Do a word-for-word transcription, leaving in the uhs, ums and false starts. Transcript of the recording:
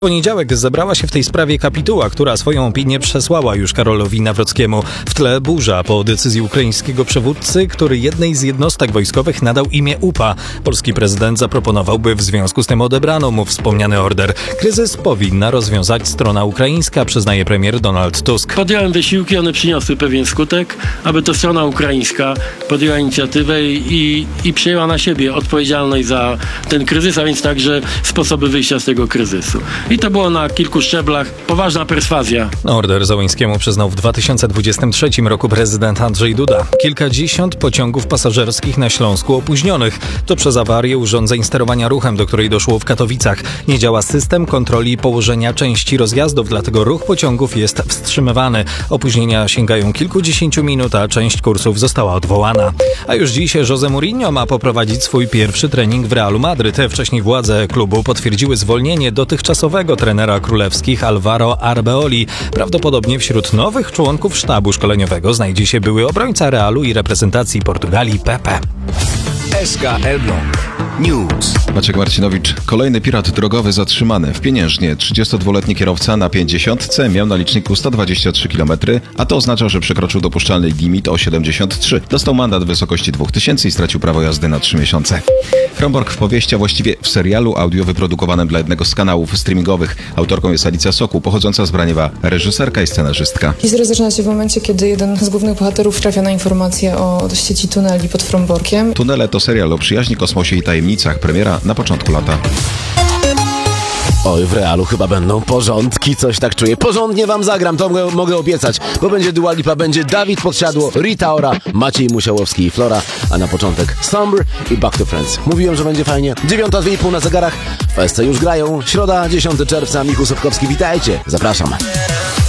W poniedziałek zebrała się w tej sprawie kapituła, która swoją opinię przesłała już Karolowi Nawrockiemu. W tle burza po decyzji ukraińskiego przywódcy, który jednej z jednostek wojskowych nadał imię U P A. Polski prezydent zaproponował, by w związku z tym odebrano mu wspomniany order. Kryzys powinna rozwiązać strona ukraińska, przyznaje premier Donald Tusk. Podjąłem wysiłki, one przyniosły pewien skutek, aby to strona ukraińska podjęła inicjatywę i, i przyjęła na siebie odpowiedzialność za ten kryzys, a więc także sposoby wyjścia z tego kryzysu. I to było na kilku szczeblach poważna perswazja. Order Załońskiemu przyznał w dwa tysiące dwudziestym trzecim roku prezydent Andrzej Duda. Kilkadziesiąt pociągów pasażerskich na Śląsku opóźnionych. To przez awarię urządzeń sterowania ruchem, do której doszło w Katowicach. Nie działa system kontroli położenia części rozjazdów, dlatego ruch pociągów jest wstrzymywany. Opóźnienia sięgają kilkudziesięciu minut, a część kursów została odwołana. A już dziś Jose Mourinho ma poprowadzić swój pierwszy trening w Realu Madryt. Wcześniej władze klubu potwierdziły zwolnienie dotychczasowego trenera królewskich Alvaro Arbeoli. Prawdopodobnie wśród nowych członków sztabu szkoleniowego znajdzie się były obrońca Realu i reprezentacji Portugalii Pepe. S K L Blog News. Maciek Marcinowicz. Kolejny pirat drogowy zatrzymany. W Pieniężnie trzydziestodwuletni kierowca na pięćdziesiątce miał na liczniku sto dwadzieścia trzy kilometry, a to oznacza, że przekroczył dopuszczalny limit o siedemdziesiąt trzy. Dostał mandat w wysokości dwa tysiące i stracił prawo jazdy na trzy miesiące. Fromborg w powieści, a właściwie w serialu audio wyprodukowanym dla jednego z kanałów streamingowych. Autorką jest Alicja Sokół, pochodząca z Braniewa, reżyserka i scenarzystka. Historia zaczyna się w momencie, kiedy jeden z głównych bohaterów trafia na informację o sieci tuneli pod Fromborkiem. Tunele to serial o przyjaźni, kosmosie i tajemnicach. Premiera na początku lata. Oj, w Realu chyba będą porządki, coś tak czuję. Porządnie wam zagram, to mogę, mogę obiecać, bo będzie Dua Lipa, będzie Dawid Podsiadło, Rita Ora, Maciej Musiałowski i Flora, a na początek Summer i Back to Friends. Mówiłem, że będzie fajnie. Dziewiąta, dwie i pół na zegarach. W S C już grają. Środa, dziesiątego czerwca, Michu Sobkowski, witajcie. Zapraszam.